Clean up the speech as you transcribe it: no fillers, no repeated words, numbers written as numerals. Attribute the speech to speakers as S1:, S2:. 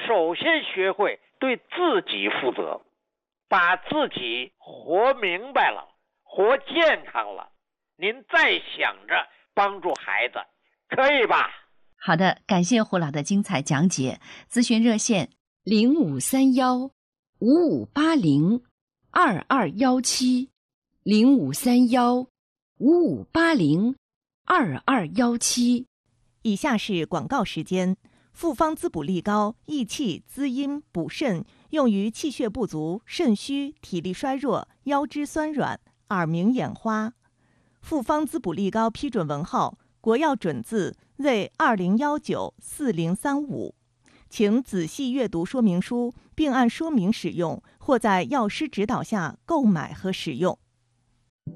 S1: 首先学会对自己负责，把自己活明白了，活健康了，您再想着帮助孩子，可以吧？
S2: 好的，感谢胡老的精彩讲解。咨询热线0531-5580-2217 0531-5580-2217。
S3: 以下是广告时间。复方滋补力高，益气滋阴补肾，用于气血不足、肾虚、体力衰弱、腰肢酸软、耳鸣眼花。复方滋补力高批准文号：国药准字Z20194035，请仔细阅读说明书，并按说明使用，或在药师指导下购买和使用。